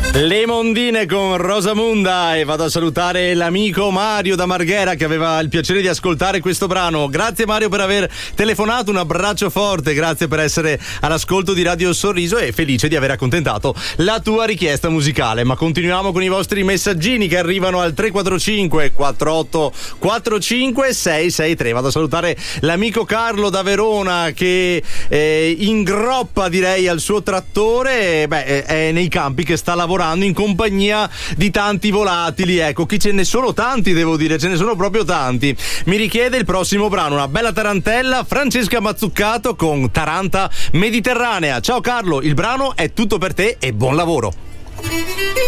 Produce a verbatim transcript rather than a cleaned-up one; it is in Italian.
Le Mondine con Rosamunda, e vado a salutare l'amico Mario da Marghera che aveva il piacere di ascoltare questo brano. Grazie Mario per aver telefonato, un abbraccio forte, grazie per essere all'ascolto di Radio Sorriso e felice di aver accontentato la tua richiesta musicale. Ma continuiamo con i vostri messaggini che arrivano al tre quattro cinque quattro otto quattro cinque sei sei tre. Vado a salutare l'amico Carlo da Verona che eh, ingroppa direi al suo trattore, beh è nei campi che sta lavorando in compagnia di tanti volatili, ecco, chi ce ne sono tanti, devo dire, ce ne sono proprio tanti. Mi richiede il prossimo brano, una bella tarantella, Francesca Mazzuccato con Taranta Mediterranea. Ciao Carlo, il brano è tutto per te e buon lavoro.